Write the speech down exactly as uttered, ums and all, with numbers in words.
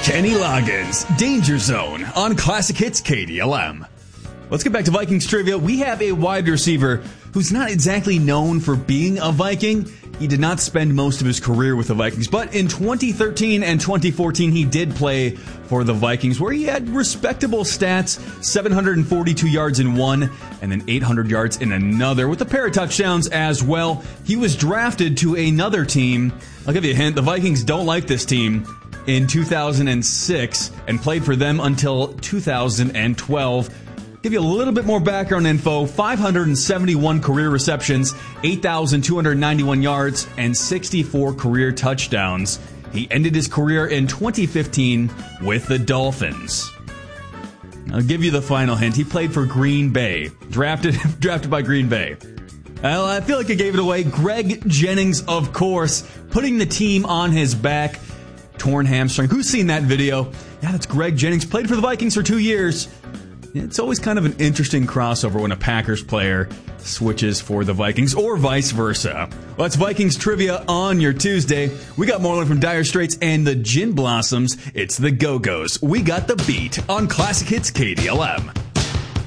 Kenny Loggins, Danger Zone on Classic Hits K D L M. Let's get back to Vikings trivia. We have a wide receiver who's not exactly known for being a Viking. He did not spend most of his career with the Vikings, but in twenty thirteen and twenty fourteen, he did play for the Vikings, where he had respectable stats, seven hundred forty-two yards in one, and then eight hundred yards in another, with a pair of touchdowns as well. He was drafted to another team. I'll give you a hint. The Vikings don't like this team in two thousand six and played for them until two thousand twelve. Give you a little bit more background info. five hundred seventy-one career receptions, eight thousand two hundred ninety-one yards, and sixty-four career touchdowns. He ended his career in twenty fifteen with the Dolphins. I'll give you the final hint. He played for Green Bay. Drafted, drafted by Green Bay. Well, I feel like I gave it away. Greg Jennings, of course, putting the team on his back. Torn hamstring. Who's seen that video? Yeah, that's Greg Jennings. Played for the Vikings for two years. It's always kind of an interesting crossover when a Packers player switches for the Vikings, or vice versa. Well, that's Vikings trivia on your Tuesday. We got more from Dire Straits and the Gin Blossoms. It's the Go-Go's. We got the beat on Classic Hits K D L M.